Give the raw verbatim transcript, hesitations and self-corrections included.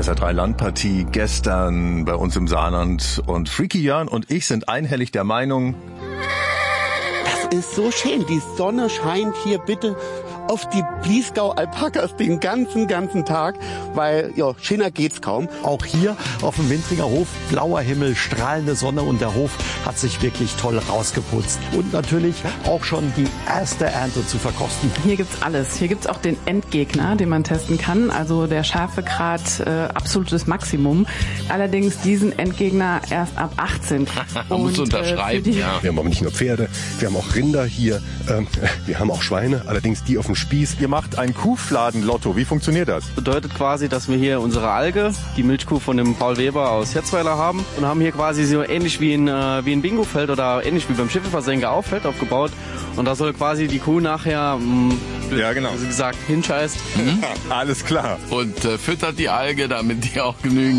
S R drei Landpartie gestern bei uns im Saarland. Und Freaky Jörn und ich sind einhellig der Meinung, das ist so schön. Die Sonne scheint hier bitte auf die Bliesgau-Alpakas den ganzen, ganzen Tag, weil, ja, schöner geht's kaum. Auch hier auf dem Wintringer Hof, blauer Himmel, strahlende Sonne und der Hof hat sich wirklich toll rausgeputzt. Und natürlich auch schon die erste Ernte zu verkosten. Hier gibt's alles. Hier gibt's auch den Endgegner, den man testen kann. Also der Schärfegrad, äh, absolutes Maximum. Allerdings diesen Endgegner erst ab achtzehn. Man muss unterschreiben, äh, ja. Wir haben aber nicht nur Pferde, wir haben auch Rinder hier, ähm, wir haben auch Schweine, allerdings die auf dem Spieß. ihr macht ein Kuhfladen-Lotto. Wie funktioniert das? Bedeutet quasi, dass wir hier unsere Alge, die Milchkuh von dem Paul Weber aus Herzweiler haben und haben hier quasi so ähnlich wie ein, äh, wie ein Bingofeld oder ähnlich wie beim Schiffelversenker auch Feld aufgebaut. Und da soll quasi die Kuh nachher, mh, Ja, genau. wie gesagt, hinscheißt. Alles klar. Und äh, füttert die Alge, damit die auch genügend